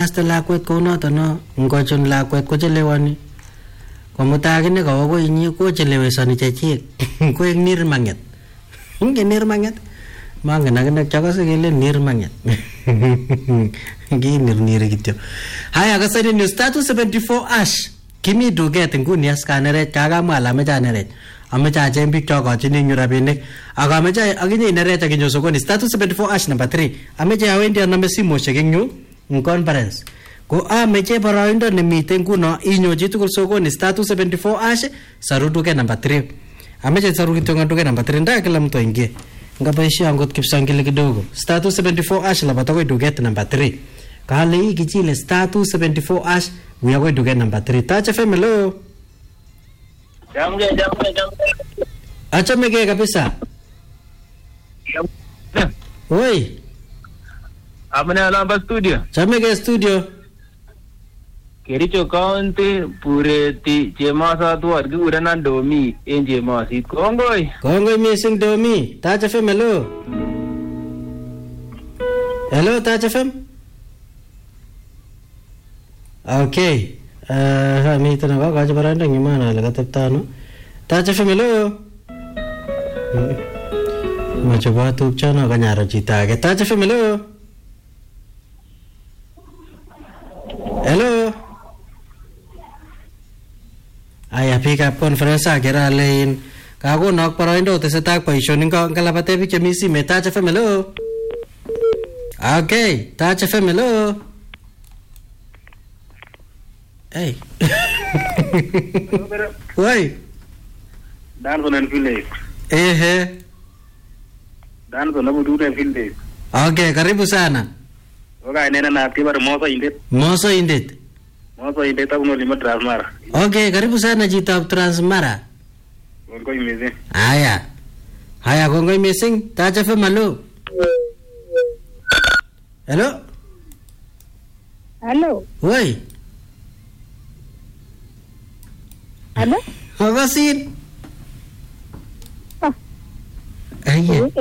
kaste lakwet kou noto no ngochon lakwet kochelewani komutagine kawo ko inyi kochelewesani chechik koek nirmanget nge nirmanget mangen akine chakase kele nirmanget ngi nirniri kityo. Haya kasari ni status 74 ash kimi duket nguni askaneret kakamwa alamecha anerech amecha acheng biik chokochini nyu rabinik akamecha akinye inerech akinyo sokoni status 74 ash number 3 amecha awendi aname simoshek eng yu eng conference ko ameche boroindo nemite nguno inyo chitugul sokoni status 74 ash saru duket number 3 ameche saru kityo duket number 3 nda kila mtu aingie ngabaisha angot kipsangile kidogo status 74 ash labata kwa duket number 3 kale ikichile status 74 ash uya kwa duket number 3 Touch FM hello Jamge. achame ke kabisa oi Amane alamba studio. chame ke studio Kericho County Pureti Chemasa tuwar kikurenan Domi en Chemasit. Kongoi missing Domi. Touch FM hello. Hello Touch FM. Okay. Mito na ba kaje baranda ngimana la kateptano. Touch FM hello. Macho ba tu chana kanyara chita ke Touch FM hello. Hello. Aya pick up conference agera lein kago nok paroindo tesetak boisionik kalapate biik chemi simet Touch FM hello. Okay, Touch FM hello. Hey. Why? Danzo na village. Danzo na budude village. Okay, karibu sana. Oga nena na tibar Moso Indet. Moso Indet takuno lima Transmara. Okay, karibu sana jita Transmara. Kongoi missing. Haya kongoi missing. Touch FM hello. Hello. Woi. Hello. Hagasin. Aye.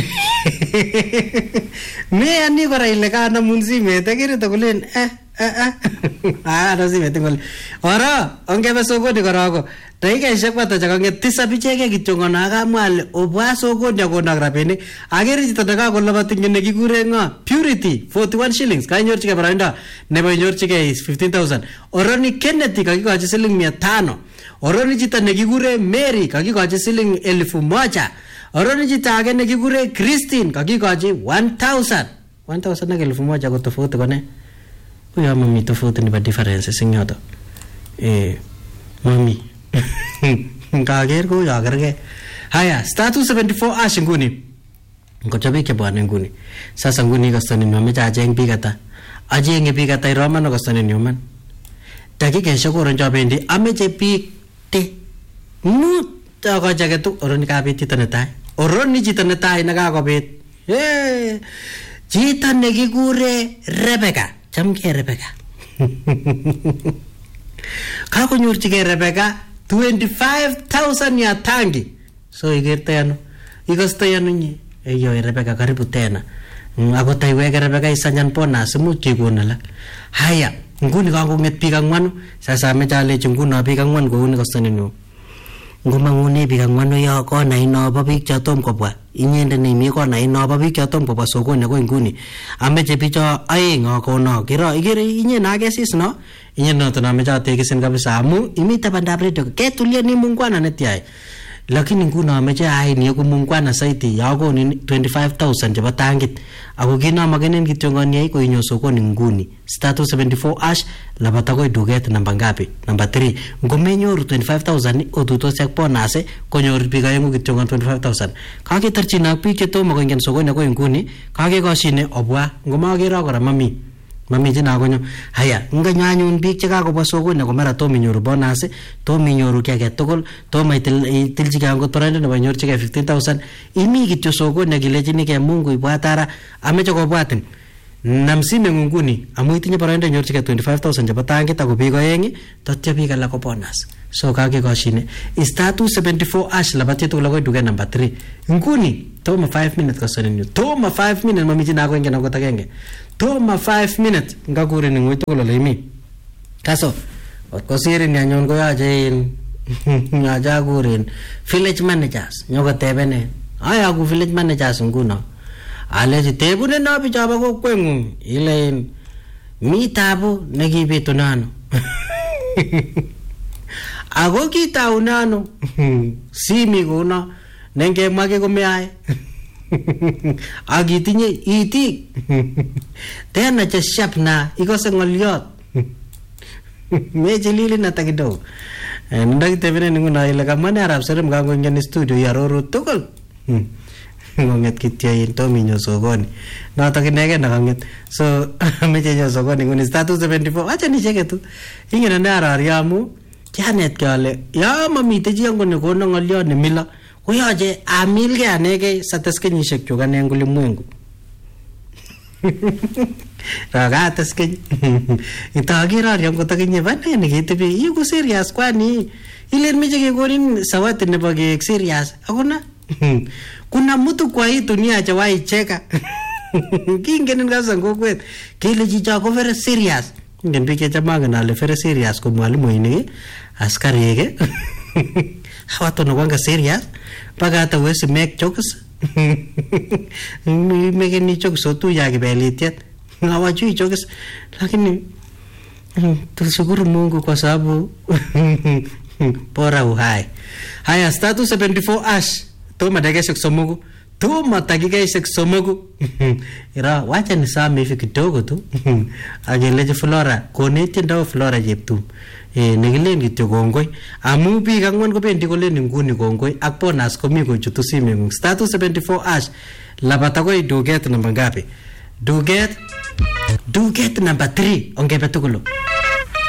Me ani kora ile kana munsi mete kire to kulen no simet ngol. Ora ongebe sokoni kora ko. Dakikaishek pata chakanget tisab icheke kityo ngona akamwale obwa sokoni akonak rabinik akere chito nekakolabati nekikure ngo Purity 41 shillings kanyorchike boroindo nebo inyorchike 15,000 oroni Kennedy kakikochi siling 500 oroni chito nekikure Mary kakikochi siling 1,000 oroni chito age nekikure Christine kakikochi 1,000 ak 1,000 ko tofauti kone huyo mami tofauti nebo differences ing yoto mami ngager ko yagerge. Haya status 74 ash nguni ngochabe ke bwana nguni sasa nguni kastani nyomecha acheng bigata achenge bigata iromano kastani nyoman dakika shakoro njobendi ameche big te mut ko jagetu oroni kabet chito netai oroni chito netai nakakobet chito nekikure Rebecca chamke Rebecca kakonyorchike Rebecca 25,000 ya tangi so igerte ano ikaste ano nyi eyo Rebecca karibu tena akota iweke Rebecca isanyan bonus muchi konala. Haya nguni kangonget biik angwanu sasa amecha alechi nguno biik angwan kouni kastani nyo ngomangune biik angwanu yo kona inobo biik chotom kobwa inyende neimi kona inobo biik chotom kobwa sokoni ako nguni ameche bicho aeng akono kiro igere inye nakesis no inye noto namecha atekisin kabisa amu imite bandab radio ketulie ni mungwana netiai lakini nguno ameche aini ku mungwana saiti yakoni 25,000 chebo tangit ako kinamagenen kityo ngoni ko inyo sokoni nguni status 74 ash labata ko duket namba ngapi number 3 ngomenyoru 25,000 otutoshek bonus konyor biik aengu kityo 25,000 kaketarchina biik chetomo koingen sokoni ko nguni kakekoshine obwa ngomakero kora mami jina konyo. Haya nganyanyun biik chekakobwa sokoni ko mara tomi nyoru bonus tomi nyoru kiage tugul tomo itilchike angot boroindo nebo nyorchike 15,000 imi kityo sokoni kilechini ke Mungu ibwatara ameche kobwatin nam simengung nguni amu itinye boroindo inyorchigei 25,000 chebo tangit ako biik oeng tatya biik alak ko bonus. So kakekoshine star 274 ash labatye tugul akoi duket number 3 nguni toma 5 minutes kasonin toma 5 minutes mamiji nako ingen akot agenge toma 5 minutes ngakurin ngui tugul ole imi kaso kosirin anyon koyache ngaja kurin village managers nyokotebene aya ku village managers nguno aleji tebune no bichaba kokwengung ile mi tabu nekibitunano ako kitaunano simi kuno nengemwake komeae akitinye itik tena cha shapna ikose ngoliot mejilili na takidogo ndakitebene nguno ile kamane arab serem kangoingen studio yaroru tugul ngonget kityo in tomi nyo sokoni noto kinege nakanget so meche nyo sokoni nguni status 74 acha nicheke tu ingene ne arariamu kianet kale ya mamite chi ngone kono ngolyo ne mila koyache amilge anege sates kenyishek chuk ane nguli mwengu ragates keny itagira riam kotakinye bane nikitebi yuko serious kwani ile meche kekonin sawati nebo ke serious akona kuna mtu kwa hii dunia hajawahi cheka kingen kabisa kokwet kile chicho ko very serious ngen bike chamaga nale very serious ko mwalimu ini askari hawato no wanga serious paka hata wesi make jokes make ni jokes tu ya kibelitiet hawajui jokes lakini tushukuru Mungu kwa sababu bora uhai. Haya status 74 ash toma dakika somogu toma dakika somogu ira wacha nisame hivi kidogo tu ageleje Flora koneti ndao Flora jeptum nigilen kityo kongoi amu biik angwan kobendi kolen nguni kongoi ak bonus komi kochutu simengung status 74 ash labata koi duget namba ngapi duget number 3 ongebe tukulo